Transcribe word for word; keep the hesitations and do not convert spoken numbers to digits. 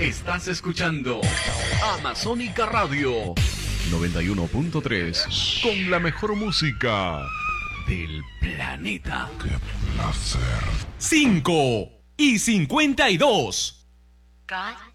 Estás escuchando Amazónica Radio noventa y uno punto tres con la mejor música del planeta. ¡Qué placer! cinco y cincuenta y dos. God